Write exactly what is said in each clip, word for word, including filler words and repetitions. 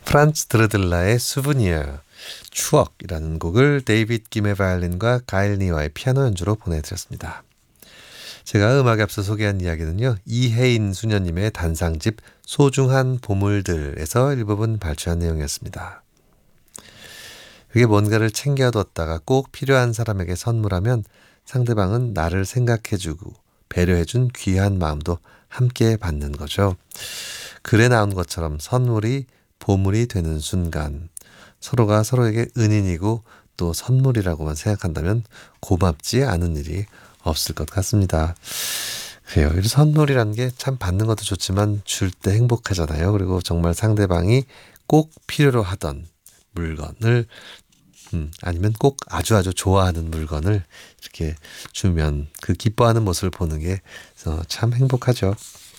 프란츠 드르들라의 수브니어, 추억이라는 곡을 데이빗 김의 바이올린과 가일 니와의 피아노 연주로 보내드렸습니다. 제가 음악에 앞서 소개한 이야기는요, 이혜인 수녀님의 단상집 소중한 보물들에서 일부분 발췌한 내용이었습니다. 그게 뭔가를 챙겨뒀다가 꼭 필요한 사람에게 선물하면 상대방은 나를 생각해주고 배려해준 귀한 마음도 함께 받는 거죠. 글에 나온 것처럼 선물이 보물이 되는 순간, 서로가 서로에게 은인이고 또 선물이라고만 생각한다면 고맙지 않은 일이 없을 것 같습니다. 그래요. 이 선물이라는 게 참 받는 것도 좋지만 줄 때 행복하잖아요. 그리고 정말 상대방이 꼭 필요로 하던 물건을 음, 아니면 꼭 아주 아주 좋아하는 물건을 이렇게 주면 그 기뻐하는 모습을 보는 게 참 행복하죠.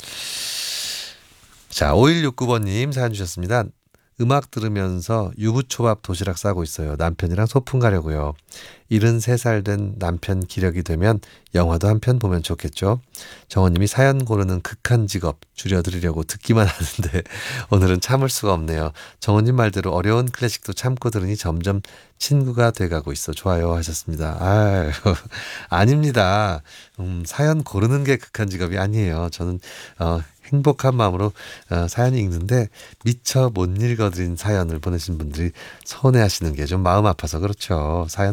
자, 오일육구 번님 사연 주셨습니다. 음악 들으면서 유부초밥 도시락 싸고 있어요. 남편이랑 소풍 가려고요. 일흔세 살 된 남편 기력이 되면 영화도 한 편 보면 좋겠죠. 정원님이 사연 고르는 극한 직업 줄여드리려고 듣기만 하는데 오늘은 참을 수가 없네요. 정원님 말대로 어려운 클래식도 참고 들으니 점점 친구가 돼가고 있어. 좋아요 하셨습니다. 아유, 아닙니다. 음, 사연 고르는 게 극한 직업이 아니에요. 저는 어, 행복한 마음으로 어, 사연이 읽는데 미처 못 읽어드린 사연을 보내신 분들이 서운해하시는 게 좀 마음 아파서 그렇죠. 사연